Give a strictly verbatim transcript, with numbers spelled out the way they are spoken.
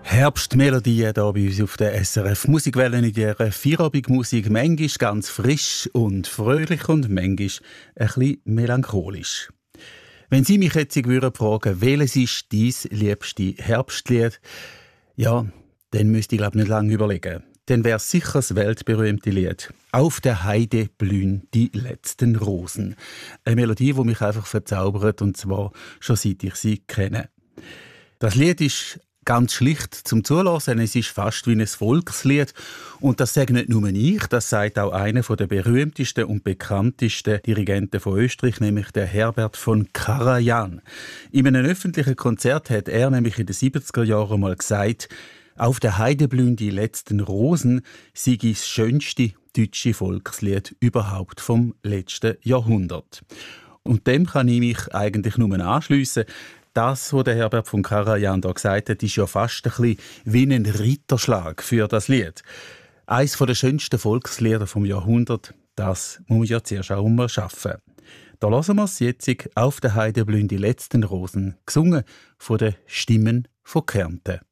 Herbstmelodien hier bei uns auf der S R F Musikwelle in ihrer Feierabendmusik. Manchmal ganz frisch und fröhlich und manchmal ein bisschen melancholisch. Wenn Sie mich jetzt fragen würden, welches ist dein liebste Herbstlied? Ja, dann müsste ich glaube nicht lange überlegen. Dann wäre es sicher das weltberühmte Lied «Auf der Heide blühen die letzten Rosen». Eine Melodie, die mich einfach verzaubert, und zwar schon seit ich sie kenne. Das Lied ist ganz schlicht zum Zuhören. Es ist fast wie ein Volkslied. Und das sage nicht nur ich, das sagt auch einer der berühmtesten und bekanntesten Dirigenten von Österreich, nämlich der Herbert von Karajan. In einem öffentlichen Konzert hat er nämlich in den siebziger Jahren mal gesagt, «Auf der Heide blühen die letzten Rosen» sei das schönste deutsche Volkslied überhaupt vom letzten Jahrhundert. Und dem kann ich mich eigentlich nur anschliessen. Das, was der Herbert von Karajan da gesagt hat, ist ja fast ein bisschen wie ein Ritterschlag für das Lied. Eines der schönsten Volkslieder vom Jahrhundert, das muss man ja zuerst auch mal schaffen. Da hören wir es jetzt. «Auf der Heide blühen die letzten Rosen», gesungen von den Stimmen von Kärnten.